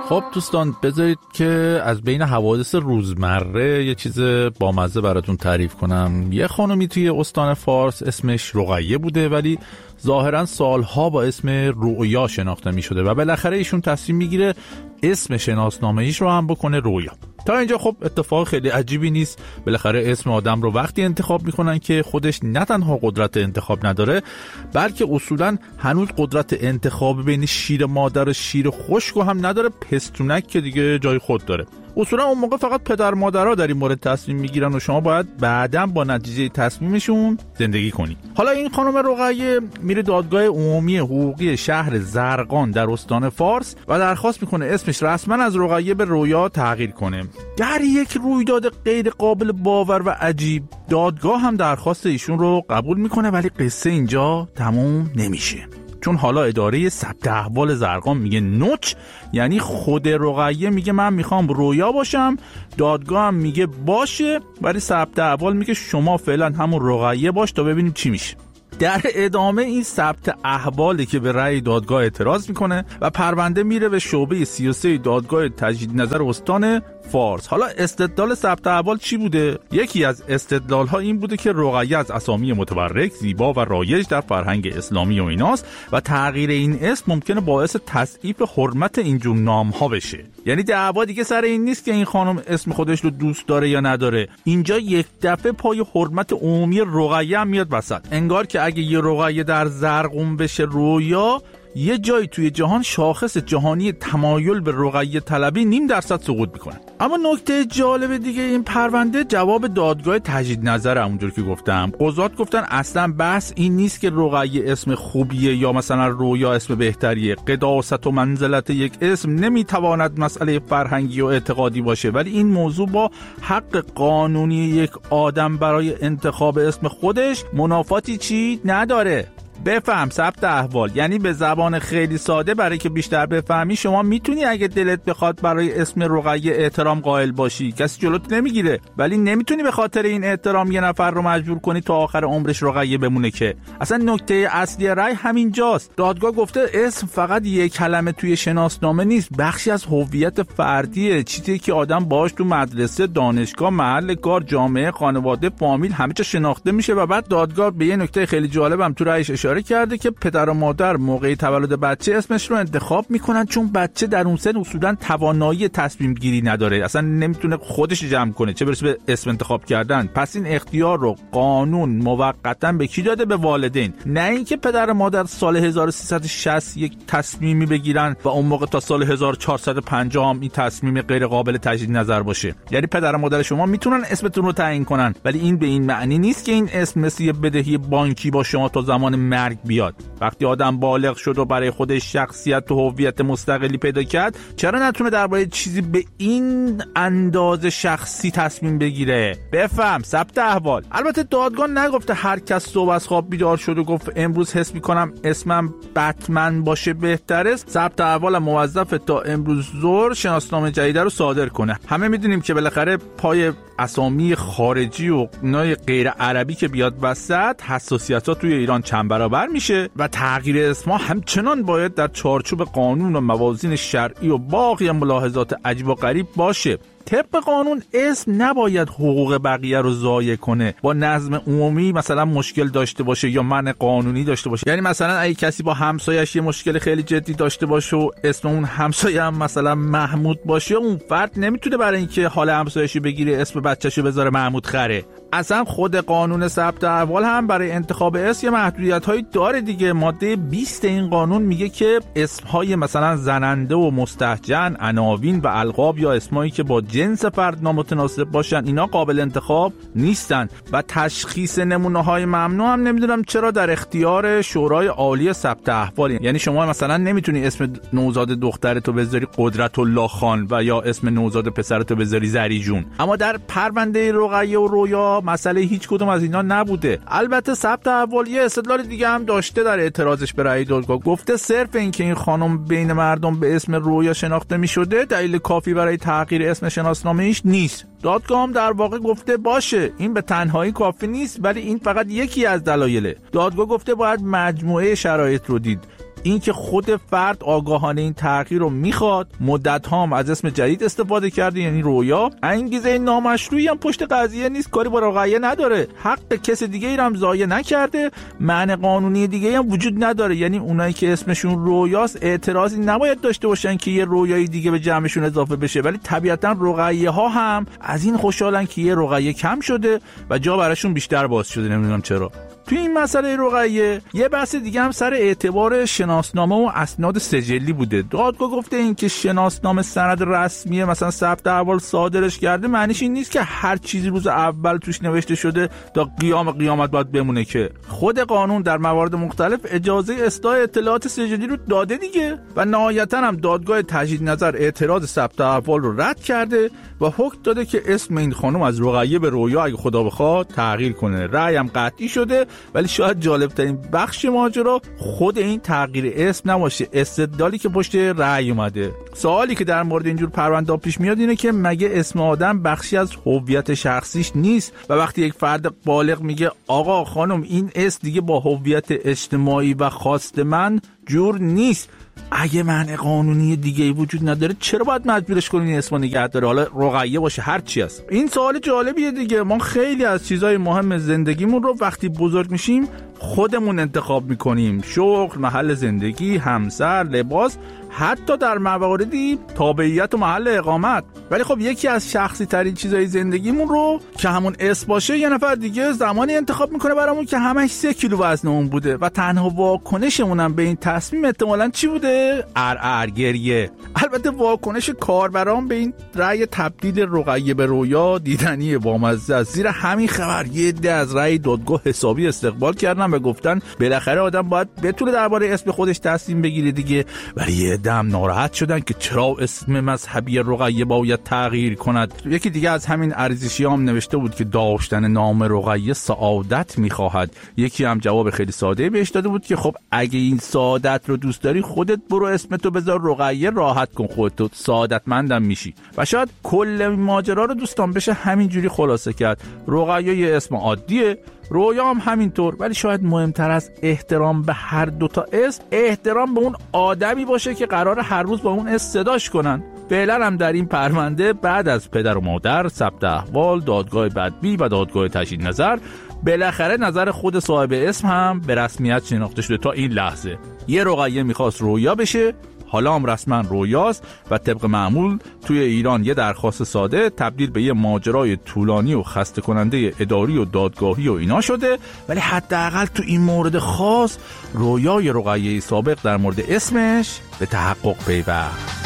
خب دوستان، بذارید که از بین حوادث روزمره یه چیز بامزه براتون تعریف کنم. یه خانومی توی استان فارس اسمش رقیه بوده، ولی ظاهرا سالها با اسم رویا شناخته می شده و بالاخره ایشون تصمیم میگیره اسم شناسنامه‌ایش رو هم بکنه رویا. تا اینجا خب اتفاق خیلی عجیبی نیست. بالاخره اسم آدم رو وقتی انتخاب میکنن که خودش نه تنها قدرت انتخاب نداره، بلکه اصولا هنوز قدرت انتخاب بین شیر مادر و شیر خشک هم نداره. پستونک که دیگه جای خود داره. اصولا اون موقع فقط پدر مادرها در این مورد تصمیم میگیرن و شما باید بعداً با نتیجه تصمیمشون زندگی کنی. حالا این خانم رقیه میره دادگاه عمومی حقوقی شهر زرقان در استان فارس و درخواست میکنه اسمش رسما از رقیه به رویا تغییر کنه. در یک رویداد غیر قابل باور و عجیب، دادگاه هم درخواست ایشون رو قبول میکنه، ولی قصه اینجا تموم نمیشه. چون حالا اداره ثبت احوال زرقان میگه نوچ، یعنی خود رقیه میگه من میخوام رویا باشم، دادگاه هم میگه باشه، ولی ثبت احوال میگه شما فعلا همون رقیه باش تا ببینیم چی میشه. در ادامه این ثبت احوالی که به رأی دادگاه اعتراض میکنه و پرونده میره به شعبه 33 دادگاه تجدید نظر استان فارس. حالا استدلال ثبت احوال چی بوده؟ یکی از استدلال‌ها این بوده که رقیه از اسامی متبرک، زیبا و رایج در فرهنگ اسلامی و ایناست و تغییر این اسم ممکنه باعث تضعیف حرمت اینجور نام‌ها بشه. یعنی دعوا دیگه سر این نیست که این خانم اسم خودش رو دوست داره یا نداره. اینجا یک دفعه پای حرمت عمومی رقیه هم میاد وسط. انگار که اگه یه رقیه در زرقون بشه رویا، یه جایی توی جهان شاخص جهانی تمایل به رقیه طلبی 0.5% سقوط میکنه. اما نکته جالب دیگه این پرونده جواب دادگاه تجدید نظر، همونجور که گفتم. قضات گفتن اصلا بحث این نیست که رقیه اسم خوبیه یا مثلا رویا اسم بهتریه. قداست و منزلت یک اسم نمیتواند مسئله فرهنگی و اعتقادی باشه، ولی این موضوع با حق قانونی یک آدم برای انتخاب اسم خودش منافاتی چی نداره. بفهم ثبت احوال یعنی به زبان خیلی ساده، برای که بیشتر بفهمی، شما میتونی اگه دلت بخواد برای اسم رقیه احترام قائل باشی، کسی جلوت نمیگیره، ولی نمیتونی به خاطر این احترام یه نفر رو مجبور کنی تا آخر عمرش رقیه بمونه. که اصلا نکته اصلی رأی همینجاست. دادگاه گفته اسم فقط یک کلمه توی شناسنامه نیست، بخشی از هویت فردیه، چیزی که آدم باهاش تو مدرسه، دانشگاه، محل کار، جامعه، خانواده، فامیل همه جا شناخته میشه. و بعد دادگاه به یه نکته خیلی جالبم تو رأیش اشاره کرده که پدر و مادر موقع تولد بچه اسمش رو انتخاب میکنن، چون بچه در اون سن اصولا توانایی تصمیم گیری نداره، اصلا نمیتونه خودش جمع کنه، چه برسه به اسم انتخاب کردن. پس این اختیار رو قانون موقتا به کی داده؟ به والدین. نه اینکه پدر و مادر سال 1360 یک تصمیمی بگیرن و اون موقع تا سال 1450 هم این تصمیم غیر قابل تجدید نظر باشه. یعنی پدر و مادر شما میتونن اسمتون رو تعیین کنن، ولی این به این معنی نیست که این اسم مثل یه بدهی بانکی با شما تا زمان مرگ بیاد. وقتی آدم بالغ شد و برای خودش شخصیت و هویت مستقلی پیدا کرد، چرا نتونه درباره چیزی به این اندازه شخصی تصمیم بگیره؟ بفهم ثبت احوال. البته دادگاه نگفته هر کس صبح از خواب بیدار شد و گفت امروز حس میکنم اسمم بتمن باشه بهتره، ثبت احوال موظفه تا امروز ظهر شناسنامه جدید رو صادر کنه. همه میدونیم که بالاخره پای اسامی خارجی و نای غیر عربی که بیاد وسط، حساسیت‌ها توی ایران چند برابر میشه و تغییر اسمها همچنان باید در چارچوب قانون و موازین شرعی و باقی ملاحظات عجیب و غریب باشه. طبق قانون اسم نباید حقوق بقیه رو ضایع کنه، با نظم عمومی مثلا مشکل داشته باشه یا منع قانونی داشته باشه. یعنی مثلا اگه کسی با همسایه‌اش یه مشکل خیلی جدی داشته باشه و اسم اون همسایه هم مثلا محمود باشه، اون فرد نمیتونه برای اینکه حال همسایه‌شو بگیره اسم بچه‌شو بذاره محمود خره. اصلا خود قانون ثبت احوال هم برای انتخاب اسم محدودیت‌هایی داره دیگه. ماده 20 این قانون میگه که اسم‌های مثلا زننده و مستهجن، عناوین و القاب یا اسمایی که با جنس فرد نامتناسب باشن، اینا قابل انتخاب نیستن. و تشخیص نمونه‌های ممنوع هم نمیدونم چرا در اختیار شورای عالی ثبت احوال. یعنی شما مثلا نمیتونی اسم نوزاد دخترتو بذاری قدرت الله خان و یا اسم نوزاد پسرتو بذاری زری جون. اما در پرونده رقیه و رویا مسئله هیچ کدوم از اینا نبوده. البته ثبت احوال یه استدلال دیگه هم داشته در اعتراضش به رأی دادگاه. گفته صرف این که این خانم بین مردم به اسم رویا شناخته می‌شده دلیل کافی برای تغییر اسم شناسنامه‌اش نیست. دادگاه هم در واقع گفته باشه این به تنهایی کافی نیست، ولی این فقط یکی از دلایله. دادگاه گفته باید مجموعه شرایط رو دید. اینکه خود فرد آگاهانه این تغییر رو میخواد، مدت هم از اسم جدید استفاده کرده یعنی رویا، انگیزه نامشروعی هم پشت قضیه نیست، کاری با رقیه نداره، حق کس دیگه ای هم ضایع نکرده، معنی قانونی دیگه هم وجود نداره. یعنی اونایی که اسمشون رویاست اعتراضی نباید داشته باشن که یه رویای دیگه به جمعشون اضافه بشه، ولی طبیعتا رقیه ها هم از این خوشحالن که یه رقیه کم شده و جا براشون بیشتر باز شده. نمیدونم چرا. توی این مسئله رقیه یه بحث دیگه هم سر اعتبار شناسنامه و اسناد سجلی بوده. دادگاه گفته این که شناسنامه سند رسمیه مثلا ثبت احوال صادرش کرده معنیش این نیست که هر چیزی روز اول توش نوشته شده تا قیامت باید بمونه، که خود قانون در موارد مختلف اجازه اصلاح اطلاعات سجلی رو داده دیگه. و نهایتا هم دادگاه تجدید نظر اعتراض ثبت احوال رو رد کرده و حکم داده که اسم این خانم از رقیه به رویا اگه خدا بخواد تغییر کنه. رأی هم قطعی شده. ولی شاید جالبترین بخش ماجرا خود این تغییر اسم نباشه، استدلالی که پشت رأی اومده. سوالی که در مورد اینجور پرونده پیش میاد اینه که مگه اسم آدم بخشی از هویت شخصیش نیست؟ و وقتی یک فرد بالغ میگه آقا خانم این اسم دیگه با هویت اجتماعی و خواست من جور نیست، اگه معنی قانونی دیگه‌ای وجود نداره چرا باید مجبورش کنین این اسمو نگه داره، حالا رقیه باشه هر چی است؟ این سوال جالبیه دیگه. ما خیلی از چیزای مهم زندگیمون رو وقتی بزرگ میشیم خودمون انتخاب میکنیم، شغل، محل زندگی، همسر، لباس، حتی در مواردی تابعیت و محل اقامت. ولی خب یکی از شخصی ترین چیزای زندگیمون رو که همون اسم باشه یه نفر دیگه زمانی انتخاب میکنه برامون که همش 3 کیلو وزنمون بوده و تنها واکنشمون هم به این تصمیم احتمالاً چی بوده؟ گریه. البته واکنش کاربران به این رأی تبدیل رقیه به رویا دیدنی بامزه است. زیر همین خبر یه عده از رأی دادگاه حسابی استقبال کردن و گفتن بالاخره آدم باید بتونه درباره اسم خودش تصمیم بگیره دیگه. ولی یه عده هم ناراحت شدن که چرا اسم مذهبی رقیه باید تغییر کند. یکی دیگه از همین ارزشی هم نوشته بود که داشتن نام رقیه سعادت میخواهد. یکی هم جواب خیلی ساده بهش داده بود که خب اگه این سعادت رو دوست داری خودت برو اسمتو بذار رقیه، راحت کن خودتو، سعادتمندم میشی. و شاید کل ماجرا رو دوستان بشه همینجوری خلاصه کرد. رقیه یه اسم عادیه، رویا هم همینطور، ولی شاید مهمتر از احترام به هر دوتا اسم احترام به اون آدمی باشه که قراره هر روز با اون اسم صداش کنن. فعلا هم در این پرونده بعد از پدر و مادر، ثبت احوال، دادگاه بدبی و دادگاه تجدید نظر، بالاخره نظر خود صاحب اسم هم به رسمیت شناخته شده. تا این لحظه یه رقیه میخواست رویا بشه، حالا هم رسما رویاست و طبق معمول توی ایران یه درخواست ساده تبدیل به یه ماجرای طولانی و خسته کننده اداری و دادگاهی و اینا شده. ولی حداقل تو این مورد خاص رویای رقیه سابق در مورد اسمش به تحقق پیوست.